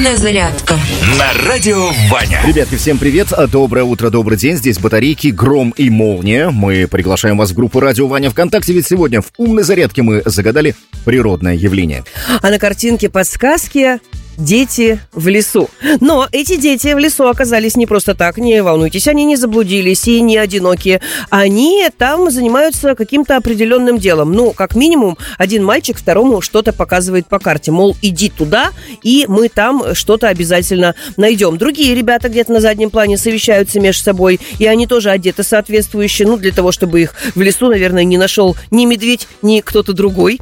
Умная зарядка на радио Ваня. Ребятки, всем привет, доброе утро, добрый день. Здесь батарейки, гром и молния. Мы приглашаем вас в группу Радио Ваня ВКонтакте, ведь сегодня в умной зарядке мы загадали природное явление. А на картинке подсказки «Дети в лесу». Но эти дети в лесу оказались не просто так, не волнуйтесь, они не заблудились и не одинокие. Они там занимаются каким-то определенным делом. Ну, как минимум, один мальчик второму что-то показывает по карте. Мол, иди туда, и мы там что-то обязательно найдем. Другие ребята где-то на заднем плане совещаются между собой, и они тоже одеты соответствующе, ну, для того, чтобы их в лесу, наверное, не нашел ни медведь, ни кто-то другой.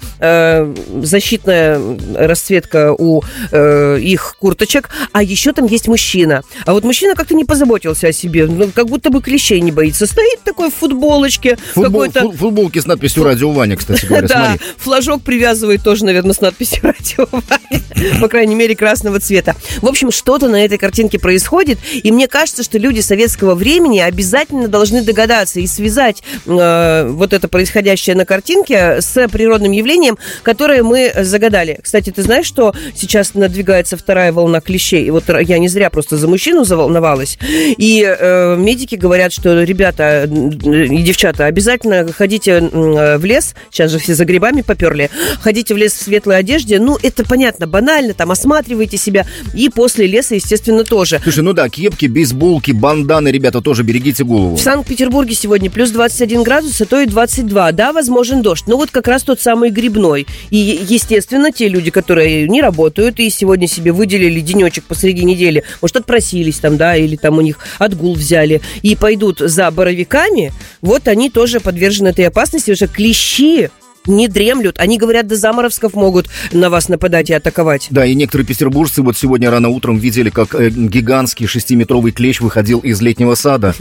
Защитная расцветка у их курточек, а еще там есть мужчина. А вот мужчина как-то не позаботился о себе, ну, как будто бы клещей не боится. Стоит такой в футболочке. Футболки с надписью «Радио Ваня», кстати говоря, да, смотри. флажок привязывает тоже, наверное, с надписью «Радио Ваня», по крайней мере, красного цвета. В общем, что-то на этой картинке происходит, и мне кажется, что люди советского времени обязательно должны догадаться и связать вот это происходящее на картинке с природным явлением, которое мы загадали. Кстати, ты знаешь, что сейчас надвигается вторая волна клещей? И вот я не зря просто за мужчину заволновалась. И медики говорят, что, ребята и девчата, обязательно ходите в лес. Сейчас же все за грибами поперли. Ходите в лес в светлой одежде. Ну, это понятно, банально. Там осматривайте себя. И после леса, естественно, тоже. Слушай, ну да, кепки, бейсболки, банданы, ребята, тоже берегите голову. В Санкт-Петербурге сегодня плюс 21 градус, а то и 22. Да, возможен дождь. Но вот как раз тот самый грибной. И, естественно, те люди, которые не работают и сегодня себе выделили денечек посреди недели, может, отпросились там, да, или там у них отгул взяли, и пойдут за боровиками, вот они тоже подвержены этой опасности, уже клещи не дремлют. Они, говорят, до заморозков могут на вас нападать и атаковать. Да, и некоторые петербуржцы вот сегодня рано утром видели, как гигантский 6-метровый клещ выходил из летнего сада.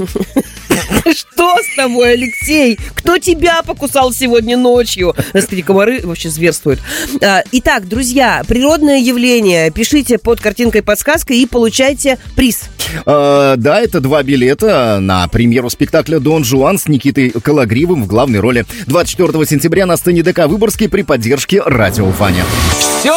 Что с тобой, Алексей? Кто тебя покусал сегодня ночью? Господи, комары вообще зверствуют. Итак, друзья, природное явление. Пишите под картинкой подсказкой и получайте приз. Да, это 2 билета на премьеру спектакля «Дон Жуан» с Никитой Калагривым в главной роли 24 сентября на сцене ДК «Выборгский» при поддержке Радио Ваня. Все